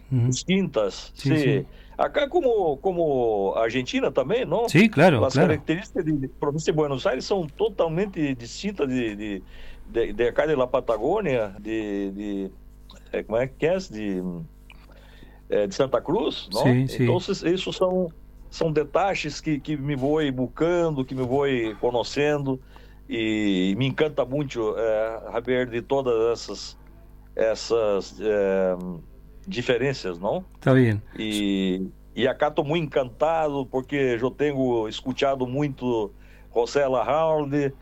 distintas, Sí, sí. sí. Acá como Argentina também, ¿no? Sí, claro, Las claro. características de província de Buenos Aires são totalmente distintas de acá de la Patagônia, como é que é? De Santa Cruz, não? Sí, Então, sí. isso são detalhes que me vou buscando, que me vou conhecendo, e me encanta muito, Javier, de todas essas diferenças, não? Está bien. E acá estou muito encantado porque eu tenho escutado muito José Larralde,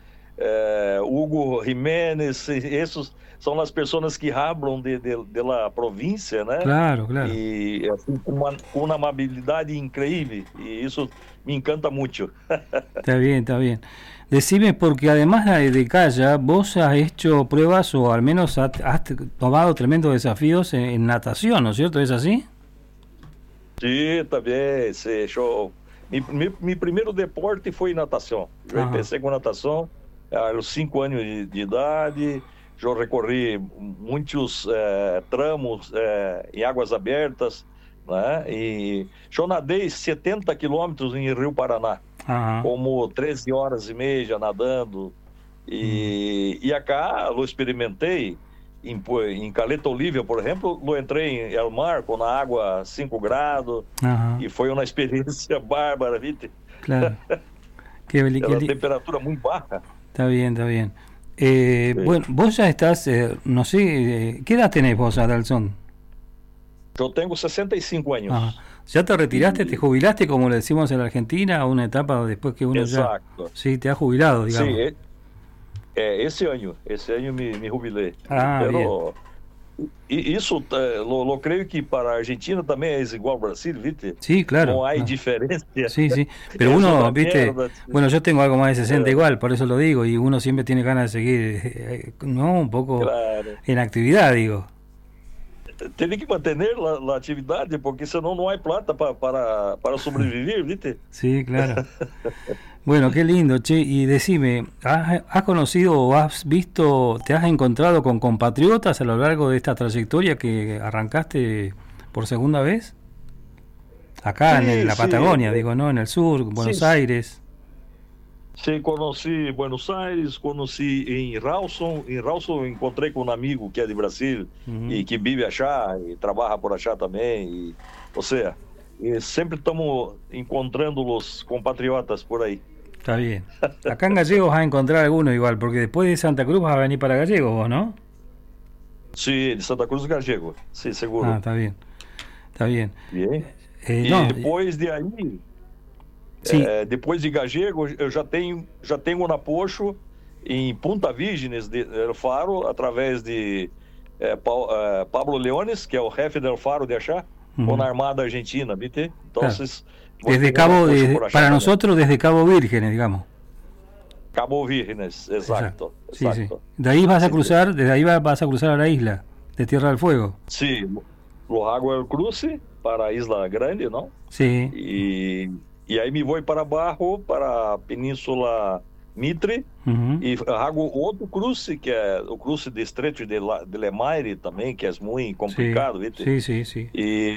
Hugo Jiménez, esses são as pessoas que hablam de la província, né? Claro, claro. E assim, com uma amabilidade incrível, e isso me encanta muito. Está bien, está bien. Decime, porque además de Calla, vos has hecho pruebas o al menos has tomado tremendos desafíos en natación, ¿no es cierto? ¿Es así? Sim, também, sim, show. Meu primeiro deporte foi natação. Eu Ajá. empecé com natação aos 5 anos de idade. Já recorri muitos tramos em águas abertas, né? E já nadei 70 quilômetros em Rio Paraná, Ajá. como 13 horas e meia nadando. E acá eu experimentei em Caleta Olívia, por exemplo, eu entrei em El Mar com a água a 5 graus Ajá. e foi uma experiência bárbara, ¿viste? Claro. Qué, Era temperatura muito baixa. está bien, está bien. Sí. Bueno, vos ya estás, no sé, ¿qué edad tenés vos, Adalson? Eu tenho 65 anos. Ajá. ¿Ya te retiraste, te jubilaste, como le decimos en la Argentina, a una etapa después que uno ya... Exato. Sí, te has jubilado, digamos. Sim, esse ano me jubilei. Ah, bien. E isso, eu creio que para a Argentina também é igual ao Brasil, ¿viste? Sí, claro. Não há No. diferença. Sí, sí. Pero Es uno, una viste, mierda. bueno, yo tengo algo más de 60 Eh, igual, por eso lo digo, y uno siempre tiene ganas de seguir, ¿no? Un poco Claro. en actividad, digo. Tem que manter a atividade, porque senão não há plata para sobreviver, ¿viste? Sí, claro. Bueno, qué lindo, che. Y decime, ¿has conocido o has visto, te has encontrado con compatriotas a lo largo de esta trayectoria que arrancaste por segunda vez? Acá en la Sí, Patagonia, digo, ¿no? En el sur, sí, Buenos Aires. sí, conheci Buenos Aires, conheci em Rawson. Em Rawson encontrei com um amigo que é de Brasil e que vive achá e trabalha por achá também. Ou seja, sempre estamos encontrando os compatriotas por aí. Está bien. Acá en Gallegos vas a encontrar algunos igual, porque después de Santa Cruz vas a venir para Gallegos vos, ¿no? Sim, de Santa Cruz do Gallego, sim, seguro. Ah, está bien. Está bien. Bien. E No, depois de aí, sí. depois de Gallego, eu já tenho um apoio em Punta Virgenes del Faro, através de Pablo Leones, que é o jefe del Faro de achá, com a Armada Argentina, ¿viste? Entonces, Desde Cabo, para nosotros, desde Cabo Vírgenes, digamos. Cabo Vírgenes, exacto. Sí, sí. De ahí vas a cruzar, desde ahí vas a cruzar a la isla de Tierra del Fuego. Sí, lo hago el cruce para a Isla Grande, ¿no? Sí. E aí me vou para abaixo, para a Península Mitre, e hago outro cruce, que é o cruce de Estreito de Lemaire também, que é muito complicado, ¿viste? Sí, sí, sí.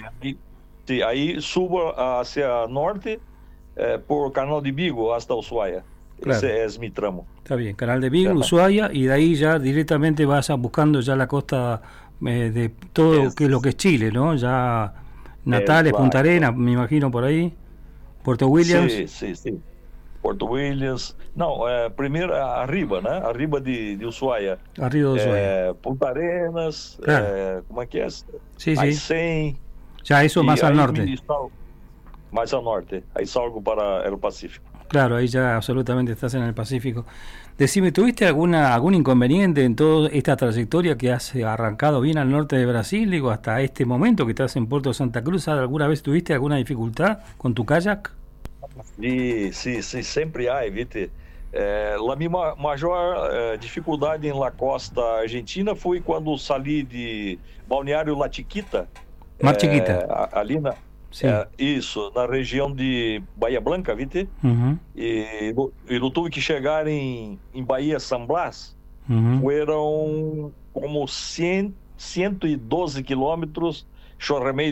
E aí subo hacia norte por Canal de Vigo hasta Ushuaia. Claro. Ese es mi tramo. Está bien, Canal de Vigo, Ushuaia, y de ahí ya directamente vas buscando ya la costa de todo lo que es Chile, ¿no? Ya Natales, Punta Arenas, me imagino por ahí. Puerto Williams. Sí. Puerto Williams. Não, primeiro arriba, né? Arriba de Ushuaia. Arriba de Ushuaia. Punta Arenas, claro. como é que é? Sí, Aysén. Ya eso más al norte. Más al norte. Ahí salgo para el Pacífico. Claro, ahí ya absolutamente estás en el Pacífico. Decime, ¿tuviste algún inconveniente en toda esta trayectoria que has arrancado bien al norte de Brasil, digo, hasta este momento que estás en Puerto Santa Cruz? ¿Alguna vez tuviste alguna dificultad con tu kayak? Sí, sempre há, ¿viste? A minha maior dificuldade na costa argentina foi quando saí de Balneário La Chiquita. Mar Chiquita. Ali isso, na região de Bahia Blanca, ¿viste? E eu tive que chegar em Bahia San Blas. Foram como 112 quilômetros, eu remei